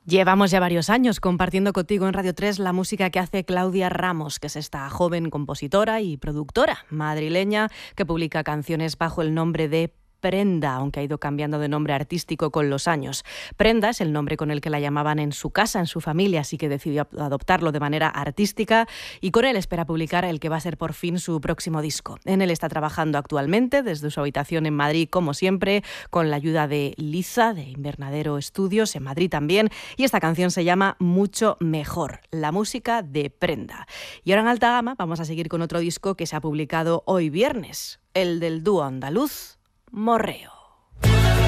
Llevamos ya varios años compartiendo contigo en Radio 3 la música que hace Claudia Ramos, que es esta joven compositora y productora madrileña que publica canciones bajo el nombre de Prenda, aunque ha ido cambiando de nombre artístico con los años. Prenda es el nombre con el que la llamaban en su casa, en su familia, así que decidió adoptarlo de manera artística y con él espera publicar el que va a ser por fin su próximo disco. En él está trabajando actualmente desde su habitación en Madrid, como siempre, con la ayuda de Liza, de Invernadero Estudios, en Madrid también, y esta canción se llama Mucho Mejor, la música de Prenda. Y ahora en alta gama vamos a seguir con otro disco que se ha publicado hoy viernes, el del dúo andaluz Morreo.